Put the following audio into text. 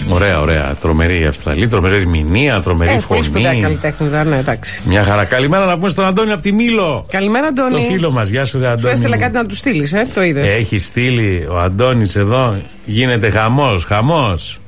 Ωραία, ωραία. Τρομερή η Αυστραλία, τρομερή ερμηνεία, τρομερή φωνή. Πολύ σπουδαία καλλιτέχνηδα, ναι, εντάξει. Μια χαρά. Καλημέρα να πούμε στον Αντώνη από τη Μήλο. Καλημέρα, Αντώνη. Το φίλο μας, γεια σου, Αντώνη. Σου έστειλε κάτι να του στείλει, το είδες. Έχει στείλει ο Αντώνης εδώ. Γίνεται χαμός, χαμός.